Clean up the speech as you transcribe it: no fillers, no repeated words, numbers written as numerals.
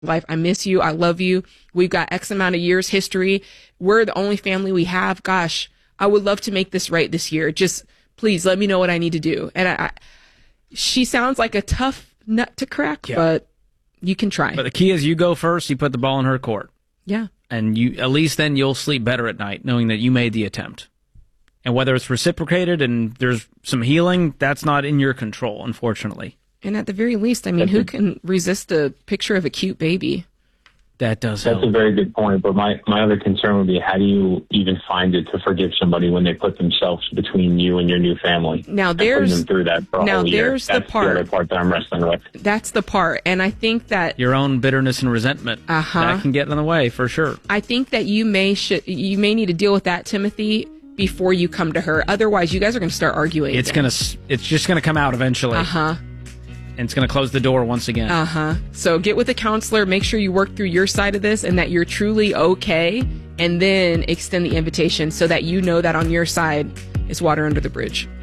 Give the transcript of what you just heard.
life. I miss you. I love you. We've got X amount of years history. We're the only family we have. Gosh, I would love to make this right this year. Just please let me know what I need to do. And she sounds like a tough nut to crack, but you can try. But the key is you go first. You put the ball in her court. Yeah. And at least then you'll sleep better at night knowing that you made the attempt. And whether it's reciprocated and there's some healing, that's not in your control, unfortunately. And at the very least, I mean, who can resist a picture of a cute baby? That's a very good point. But my other concern would be, how do you even find it to forgive somebody when they put themselves between you and your new family? Now there's them through that for a whole year. There's the That's part. The other part that I'm wrestling with. That's the part, and I think that your own bitterness and resentment that can get in the way for sure. I think that you may need to deal with that, Timothy, before you come to her. Otherwise, you guys are going to start arguing. It's just gonna come out eventually. And it's going to close the door once again. So get with a counselor, make sure you work through your side of this and that you're truly okay, and then extend the invitation so that you know that on your side is water under the bridge.